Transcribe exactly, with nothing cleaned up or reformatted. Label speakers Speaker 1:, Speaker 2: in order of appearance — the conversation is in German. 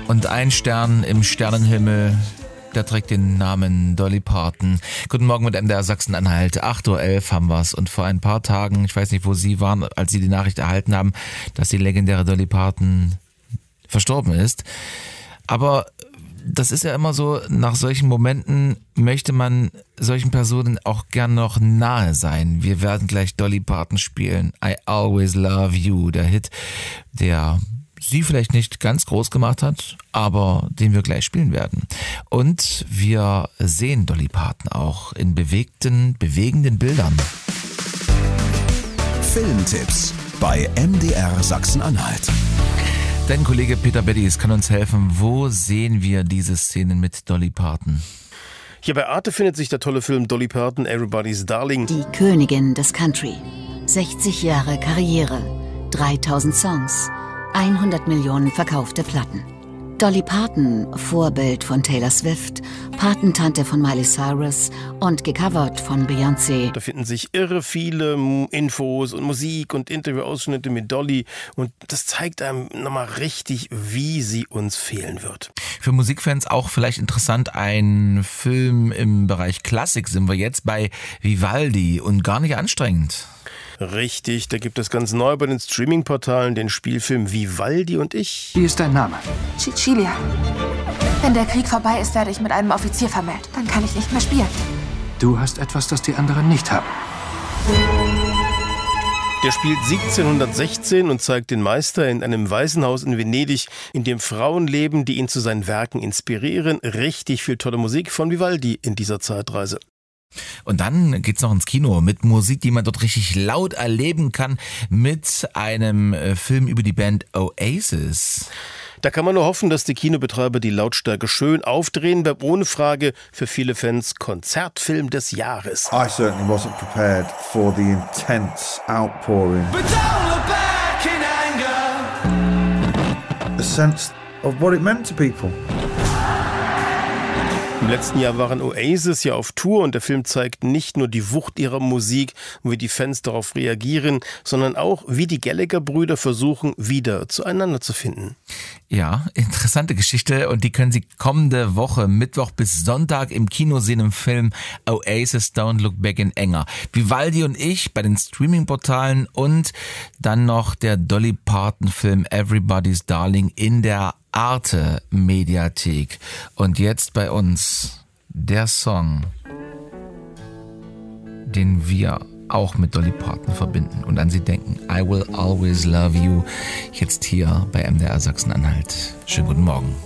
Speaker 1: Und ein Stern im Sternenhimmel, der trägt den Namen Dolly Parton. Guten Morgen mit M D R Sachsen-Anhalt. acht Uhr elf haben wir's. Und vor ein paar Tagen, ich weiß nicht, wo Sie waren, als Sie die Nachricht erhalten haben, dass die legendäre Dolly Parton verstorben ist. Aber das ist ja immer so, nach solchen Momenten möchte man solchen Personen auch gern noch nahe sein. Wir werden gleich Dolly Parton spielen. I Always Love You, der Hit, der sie vielleicht nicht ganz groß gemacht hat, aber den wir gleich spielen werden. Und wir sehen Dolly Parton auch in bewegten, bewegenden Bildern.
Speaker 2: Filmtipps bei M D R Sachsen-Anhalt.
Speaker 1: Dein Kollege Peter Beddies kann uns helfen. Wo sehen wir diese Szenen mit Dolly Parton?
Speaker 3: Hier bei Arte findet sich der tolle Film Dolly Parton, Everybody's Darling.
Speaker 4: Die Königin des Country. sechzig Jahre Karriere. dreitausend Songs. hundert Millionen verkaufte Platten. Dolly Parton, Vorbild von Taylor Swift, Patentante von Miley Cyrus und gecovert von Beyoncé.
Speaker 3: Da finden sich irre viele Infos und Musik und Interviewausschnitte mit Dolly und das zeigt einem nochmal richtig, wie sie uns fehlen wird.
Speaker 1: Für Musikfans auch vielleicht interessant, ein Film im Bereich Klassik sind wir jetzt bei Vivaldi und gar nicht anstrengend.
Speaker 3: Richtig, da gibt es ganz neu bei den Streaming-Portalen den Spielfilm Vivaldi und ich.
Speaker 5: Wie ist dein Name?
Speaker 6: Cecilia. Wenn der Krieg vorbei ist, werde ich mit einem Offizier vermählt. Dann kann ich nicht mehr spielen.
Speaker 5: Du hast etwas, das die anderen nicht haben.
Speaker 3: Der spielt siebzehnhundertsechzehn und zeigt den Meister in einem Waisenhaus in Venedig, in dem Frauen leben, die ihn zu seinen Werken inspirieren. Richtig viel tolle Musik von Vivaldi in dieser Zeitreise.
Speaker 1: Und dann geht's noch ins Kino mit Musik, die man dort richtig laut erleben kann, mit einem Film über die Band Oasis.
Speaker 3: Da kann man nur hoffen, dass die Kinobetreiber die Lautstärke schön aufdrehen. Bleibt ohne Frage für viele Fans Konzertfilm des Jahres.
Speaker 7: I certainly wasn't prepared for the intense outpouring. But don't look back in anger. A sense of what it meant to people.
Speaker 3: Im letzten Jahr waren Oasis ja auf Tour und der Film zeigt nicht nur die Wucht ihrer Musik und wie die Fans darauf reagieren, sondern auch, wie die Gallagher-Brüder versuchen, wieder zueinander zu finden.
Speaker 1: Ja, interessante Geschichte und die können Sie kommende Woche, Mittwoch bis Sonntag im Kino sehen im Film Oasis Don't Look Back in Anger. Vivaldi und ich bei den Streaming-Portalen und dann noch der Dolly Parton-Film Everybody's Darling in der Arte Mediathek. Und jetzt bei uns der Song, den wir auch mit Dolly Parton verbinden und an sie denken. I Will Always Love You. Jetzt hier bei M D R Sachsen-Anhalt. Schönen guten Morgen.